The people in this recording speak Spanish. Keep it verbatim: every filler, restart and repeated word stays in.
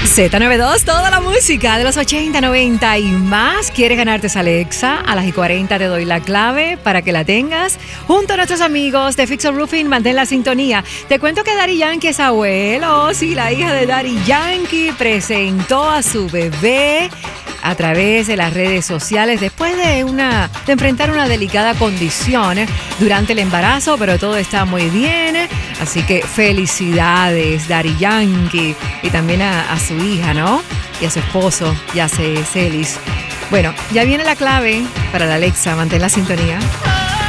Z noventa y dos, toda la música de los ochenta, noventa y más. ¿Quieres ganarte esa Alexa? A las y cuarenta te doy la clave para que la tengas. Junto a nuestros amigos de Fixer Roofing, mantén la sintonía. Te cuento que Daddy Yankee es abuelo. Sí, la hija de Daddy Yankee presentó a su bebé a través de las redes sociales después de, una, de enfrentar una delicada condición durante el embarazo, pero todo está muy bien. Así que felicidades, Daddy Yankee, y también a, a su hija, ¿no? Y a su esposo, ya se Celis. Bueno, ya viene la clave para la Alexa, mantén la sintonía.